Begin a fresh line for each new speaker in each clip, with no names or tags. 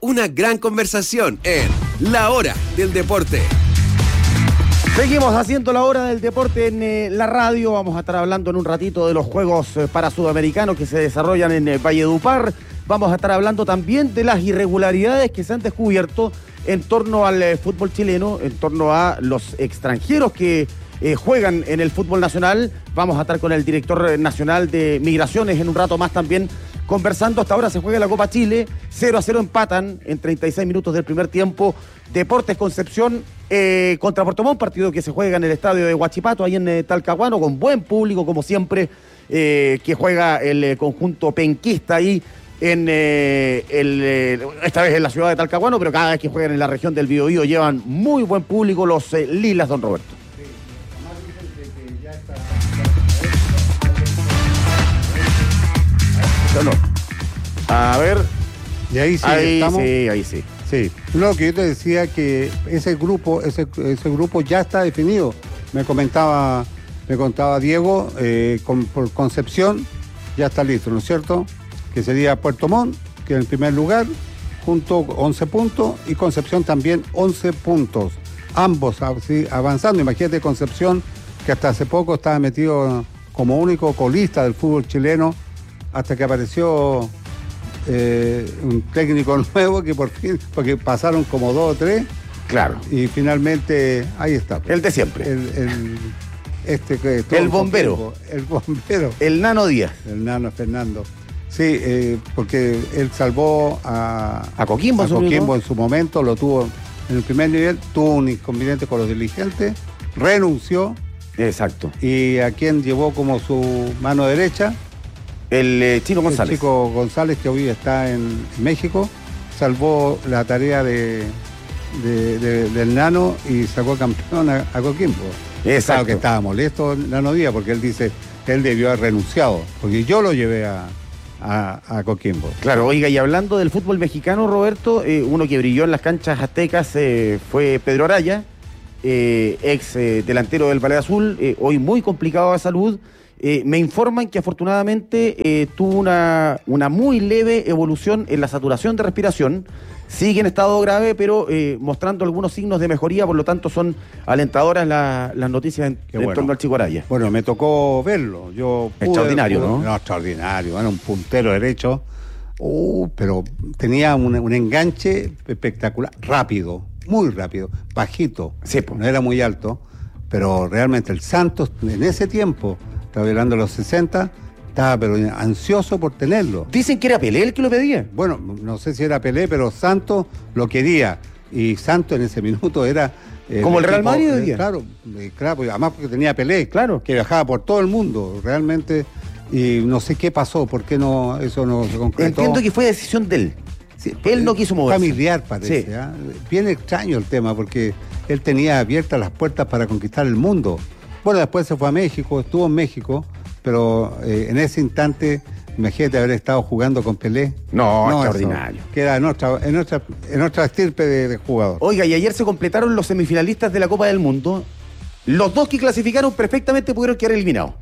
una gran conversación en La Hora del Deporte.
Seguimos haciendo La Hora del Deporte en la radio. Vamos a estar hablando en un ratito de los Juegos para Sudamericanos que se desarrollan en Valledupar. Vamos a estar hablando también de las irregularidades que se han descubierto en torno al fútbol chileno, en torno a los extranjeros que juegan en el fútbol nacional. Vamos a estar con el director nacional de Migraciones en un rato más también conversando. Hasta ahora se juega la Copa Chile, 0-0 empatan en 36 minutos del primer tiempo. Deportes Concepción contra Puerto Montt, partido que se juega en el estadio de Huachipato, ahí en Talcahuano, con buen público como siempre, que juega el conjunto penquista ahí esta vez en la ciudad de Talcahuano, pero cada vez que juegan en la región del Biobío llevan muy buen público los lilas, don Roberto. No. A ver.
Y ahí sí,
estamos. Sí, ahí sí.
Sí. Lo que yo te decía que ese grupo ya está definido. Me contaba Diego, por Concepción ya está listo, ¿no es cierto? Que sería Puerto Montt, que en el primer lugar, junto 11 puntos, y Concepción también 11 puntos. Ambos así, avanzando. Imagínate Concepción, que hasta hace poco estaba metido como único colista del fútbol chileno, hasta que apareció un técnico nuevo que por fin, porque pasaron como 2 o 3.
Claro.
Y finalmente, ahí está.
El de siempre.
El bombero. El bombero.
El Nano Díaz.
El Nano Fernando. Sí, porque él salvó a
Coquimbo,
en su momento, lo tuvo en el primer nivel, tuvo un inconveniente con los dirigentes, renunció.
Exacto.
Y a quien llevó como su mano derecha,
el Chino González.
El Chico González, que hoy está en México, salvó la tarea del Nano y sacó campeón a Coquimbo.
Exacto.
Claro que estaba molesto Nano Díaz, porque él dice que él debió haber renunciado, porque yo lo llevé a Coquimbo.
Claro, oiga, y hablando del fútbol mexicano, Roberto, uno que brilló en las canchas aztecas fue Pedro Araya, ex delantero del Valle Azul, hoy muy complicado de salud. Me informan que afortunadamente tuvo una muy leve evolución en la saturación de respiración. Sigue en estado grave, pero mostrando algunos signos de mejoría, por lo tanto son alentadoras las noticias en torno al Chico Araya.
Bueno, me tocó verlo.
Extraordinario, ¿no?
No, extraordinario. Era un puntero derecho, pero tenía un enganche espectacular, rápido, muy rápido, bajito.
Sí, pues.
No era muy alto, pero realmente el Santos en ese tiempo, estaba hablando de los 60, estaba pero ansioso por tenerlo.
Dicen que era Pelé el que lo pedía.
Bueno, no sé si era Pelé, pero Santos lo quería. Y Santos en ese minuto era...
como el Real Madrid hoy día.
Claro, además porque tenía Pelé,
claro,
que viajaba por todo el mundo, realmente. Y no sé qué pasó, por qué eso no se concretó.
Entiendo que fue decisión de él. Sí, él no quiso moverse.
Familiar parece. Sí. Bien extraño el tema, porque él tenía abiertas las puertas para conquistar el mundo. Bueno, después se fue a México, estuvo en México, pero en ese instante, imagínate haber estado jugando con Pelé.
No, extraordinario.
Que era en otra estirpe de jugador.
Oiga, y ayer se completaron los semifinalistas de la Copa del Mundo. Los dos que clasificaron perfectamente pudieron quedar eliminados.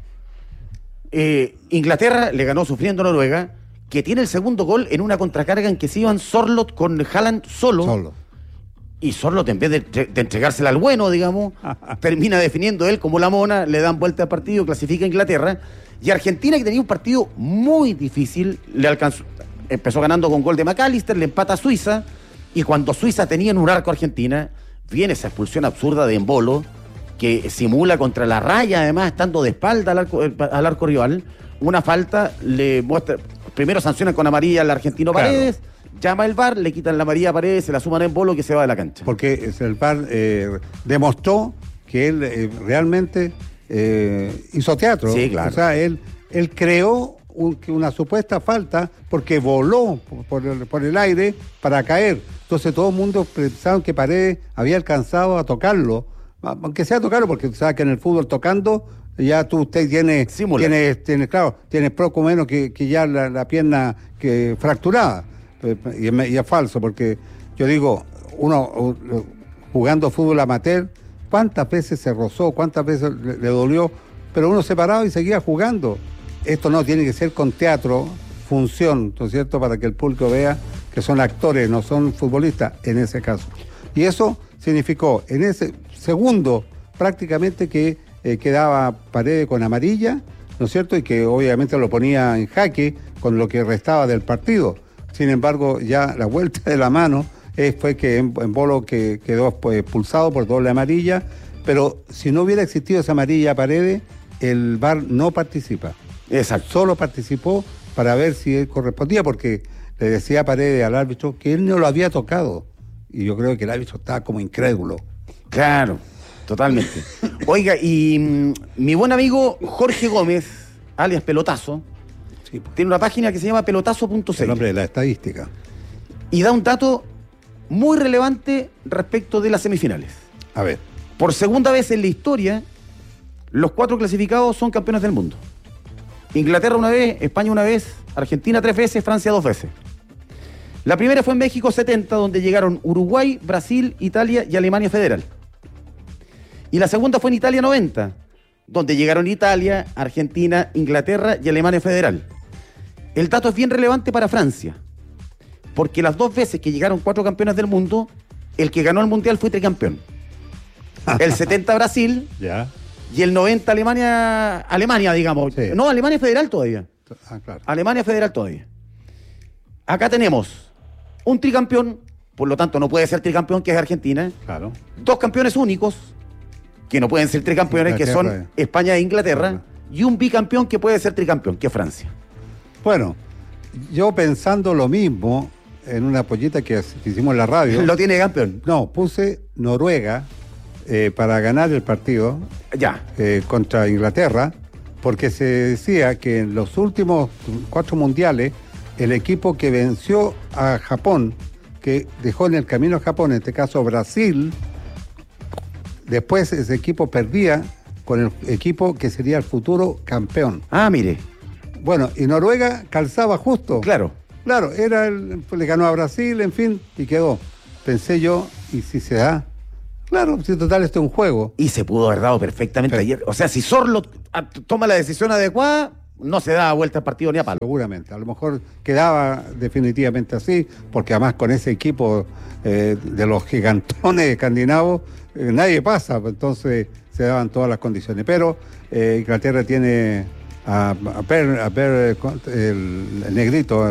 Inglaterra le ganó sufriendo a Noruega, que tiene el segundo gol en una contracarga en que se iban Sorloth con Haaland solo. Y Sorloth, en vez de entregársela al bueno, digamos, termina definiendo él como la mona, le dan vuelta al partido, clasifica a Inglaterra. Y Argentina, que tenía un partido muy difícil, le alcanzó, empezó ganando con gol de McAllister, le empata a Suiza, y cuando Suiza tenía en un arco a Argentina, viene esa expulsión absurda de Embolo, que simula contra la raya, además, estando de espalda al arco rival, una falta, le muestra, primero sancionan con amarilla al argentino Paredes, claro. Llama el VAR, le quitan la amarilla a Paredes, se la suman en Embolo, que se va de la cancha.
Porque el VAR demostró que él realmente hizo teatro.
Sí, claro.
O sea, él creó una supuesta falta porque voló por el aire para caer. Entonces todo el mundo pensaban que Paredes había alcanzado a tocarlo, aunque sea tocarlo, porque tú sabes que en el fútbol tocando ya usted tiene poco menos que ya la pierna fracturada. Y es falso, porque yo digo, uno jugando fútbol amateur, ¿cuántas veces se rozó? ¿Cuántas veces le dolió? Pero uno se paraba y seguía jugando. Esto no tiene que ser con teatro, función, ¿no es cierto?, para que el público vea que son actores, no son futbolistas en ese caso. Y eso significó en ese segundo prácticamente que quedaba Paredes con amarilla, ¿no es cierto? Y que obviamente lo ponía en jaque con lo que restaba del partido. Sin embargo, ya la vuelta de la mano fue que en Bolo que quedó expulsado por doble amarilla, pero si no hubiera existido esa amarilla a Paredes, el VAR no participa.
Exacto.
Solo participó para ver si él correspondía, porque le decía a Paredes al árbitro que él no lo había tocado. Y yo creo que el árbitro estaba como incrédulo.
Claro, totalmente. Oiga, y mi buen amigo Jorge Gómez, alias Pelotazo,
Sí, pues,
tiene una página que se llama pelotazo.cl.
el hombre de la estadística.
Y da un dato muy relevante respecto de las semifinales.
A ver.
Por segunda vez en la historia, los 4 clasificados son campeones del mundo. Inglaterra una vez, España una vez, Argentina 3 veces, Francia 2 veces. La primera fue en México 70, donde llegaron Uruguay, Brasil, Italia y Alemania Federal. Y la segunda fue en Italia 90, donde llegaron Italia, Argentina, Inglaterra y Alemania Federal. El dato es bien relevante para Francia, porque las 2 veces que llegaron 4 campeones del mundo, el que ganó el Mundial fue tricampeón. El 70 Brasil
Ya.
y el 90 Alemania, digamos.
Sí.
No, Alemania Federal todavía.
Claro.
Alemania Federal todavía. Acá tenemos un tricampeón, por lo tanto no puede ser tricampeón, que es Argentina.
Claro.
2 campeones únicos, que no pueden ser tricampeones, que son
Inglaterra.
España e Inglaterra.
Claro.
Y un bicampeón que puede ser tricampeón, que es Francia.
Bueno, yo pensando lo mismo en una pollita que hicimos en la radio.
Lo tiene campeón.
No, puse Noruega para ganar el partido
Ya.
contra Inglaterra, porque se decía que en los últimos 4 mundiales, el equipo que venció a Japón, que dejó en el camino a Japón, en este caso Brasil, después ese equipo perdía con el equipo que sería el futuro campeón.
Ah, mire.
Bueno, y Noruega calzaba justo.
Claro.
Claro, le ganó a Brasil, en fin, y quedó. Pensé yo, ¿y si se da? Claro, si total esto es un juego.
Y se pudo haber dado perfectamente
Sí.
ayer. O sea, si Sorlo toma la decisión adecuada, no se da vuelta al partido ni a palo.
Seguramente, a lo mejor quedaba definitivamente así, porque además con ese equipo de los gigantones escandinavos, nadie pasa, entonces se daban todas las condiciones. Pero Inglaterra tiene a Per, el negrito,